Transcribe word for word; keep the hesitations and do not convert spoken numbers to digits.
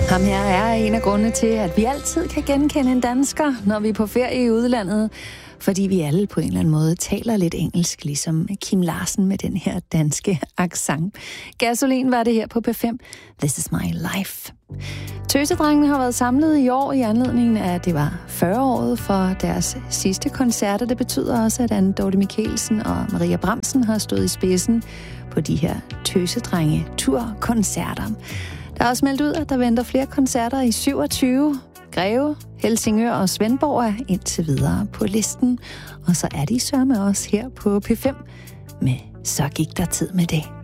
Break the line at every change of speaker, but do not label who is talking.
Ham her er en af grundene til, at vi altid kan genkende en dansker, når vi er på ferie i udlandet. Fordi vi alle på en eller anden måde taler lidt engelsk, ligesom Kim Larsen med den her danske accent. Gasolin var det her på P fem. This is my life. Tøsedrengene har været samlet i år i anledningen af, at det var fyrre-året for deres sidste koncerter. Det betyder også, at Anne Dorte Michelsen og Maria Bramsen har stået i spidsen på de her Tøsedrenge-turkoncerter. Der er også meldt ud, at der venter flere koncerter i syvogtyve. Greve, Helsingør og Svendborg er indtil videre på listen. Og så er de sørme også her på P fem med Så gik der tid med det.